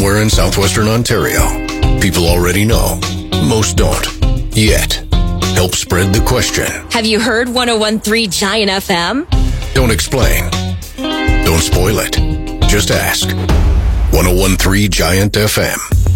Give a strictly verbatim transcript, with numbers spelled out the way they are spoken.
somewhere in southwestern Ontario. People already know. Most don't. Yet. Help spread the question. Have you heard one oh one point three Giant F M? Don't explain. Don't spoil it. Just ask. one oh one point three Giant F M.